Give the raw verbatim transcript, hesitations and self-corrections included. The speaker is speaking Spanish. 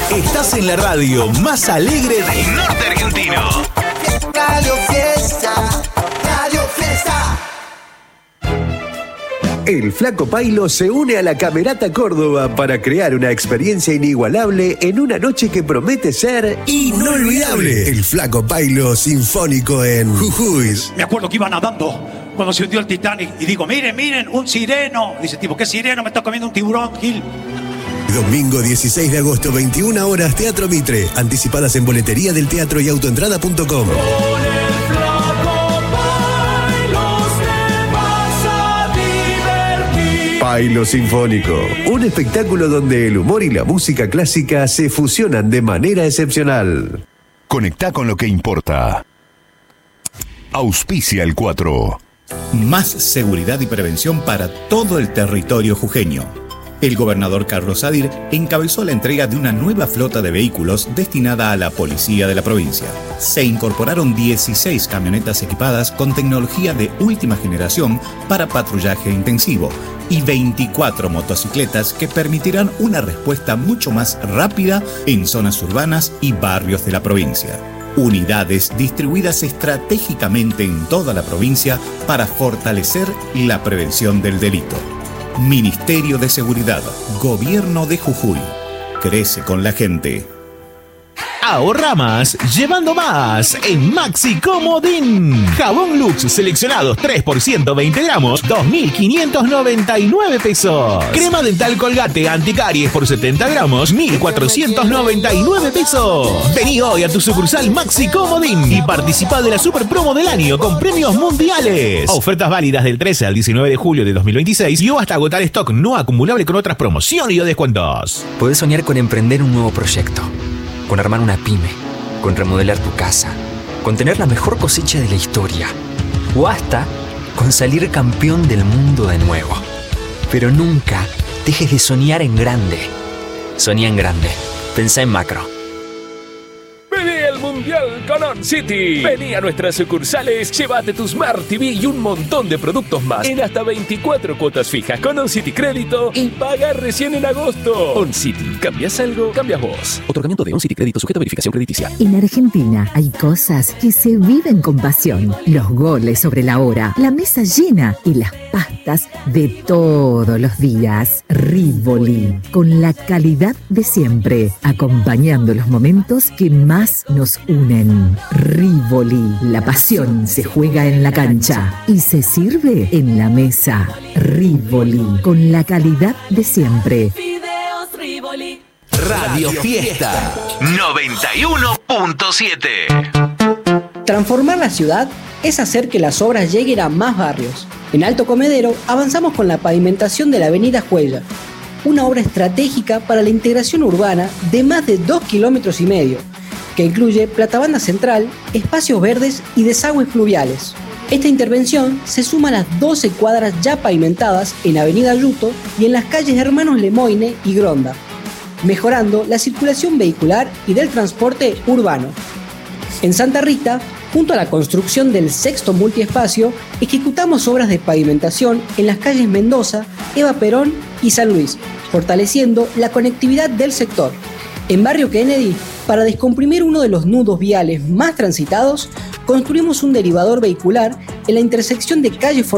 Estás en la radio más alegre del norte argentino. Radio Fiesta, Radio Fiesta. El Flaco Pailo se une a la Camerata Córdoba para crear una experiencia inigualable en una noche que promete ser inolvidable. El Flaco Pailo Sinfónico en Jujuy. Me acuerdo que iba nadando cuando se hundió el Titanic y digo, miren, miren, un sireno. Dice tipo, ¿qué sireno? Me está comiendo un tiburón, Gil. Domingo dieciséis de agosto, veintiuna horas, Teatro Mitre. Anticipadas en boletería del teatro y autoentrada punto com. Pailo Sinfónico, un espectáculo donde el humor y la música clásica se fusionan de manera excepcional. Conectá con lo que importa. Auspicia el cuatro. Más seguridad y prevención para todo el territorio jujeño. El gobernador Carlos Sadir encabezó la entrega de una nueva flota de vehículos destinada a la policía de la provincia. Se incorporaron dieciséis camionetas equipadas con tecnología de última generación para patrullaje intensivo y veinticuatro motocicletas que permitirán una respuesta mucho más rápida en zonas urbanas y barrios de la provincia. Unidades distribuidas estratégicamente en toda la provincia para fortalecer la prevención del delito. Ministerio de Seguridad, Gobierno de Jujuy. Crece con la gente. Ahorra más, llevando más en Maxi Comodín. Jabón Lux seleccionados tres por ciento veinte gramos, dos mil quinientos noventa y nueve pesos. Crema dental Colgate anticaries por setenta gramos, mil cuatrocientos noventa y nueve pesos. Vení hoy a tu sucursal Maxi Comodín y participa de la super promo del año con premios mundiales. Ofertas válidas del trece al diecinueve de julio de dos mil veintiséis y o hasta agotar stock no acumulable con otras promociones y o descuentos. Podés soñar con emprender un nuevo proyecto, con armar una pyme, con remodelar tu casa, con tener la mejor cosecha de la historia, o hasta con salir campeón del mundo de nuevo. Pero nunca dejes de soñar en grande. Soñá en grande. Pensá en macro. Vení al Mundial con On City. Vení a nuestras sucursales, llévate tu Smart T V y un montón de productos más en hasta veinticuatro cuotas fijas con On City Crédito y paga recién en agosto. On City, ¿cambias algo? Cambias vos. Otorgamiento de On City Crédito sujeto a verificación crediticia. En Argentina hay cosas que se viven con pasión. Los goles sobre la hora, la mesa llena y las pastas de todos los días. Rivoli, con la calidad de siempre, acompañando los momentos que más nos unen. Rivoli, la pasión se juega en la cancha y se sirve en la mesa. Rivoli, con la calidad de siempre. Radio Fiesta noventa y uno punto siete. Transformar la ciudad es hacer que las obras lleguen a más barrios. En Alto Comedero avanzamos con la pavimentación de la avenida Juella, una obra estratégica para la integración urbana de más de dos kilómetros y medio, que incluye platabanda central, espacios verdes y desagües fluviales. Esta intervención se suma a las doce cuadras ya pavimentadas en Avenida Ayuto y en las calles Hermanos Lemoine y Gronda, mejorando la circulación vehicular y del transporte urbano. En Santa Rita, junto a la construcción del sexto multiespacio, ejecutamos obras de pavimentación en las calles Mendoza, Eva Perón y San Luis, fortaleciendo la conectividad del sector. En Barrio Kennedy, para descomprimir uno de los nudos viales más transitados, construimos un derivador vehicular en la intersección de calle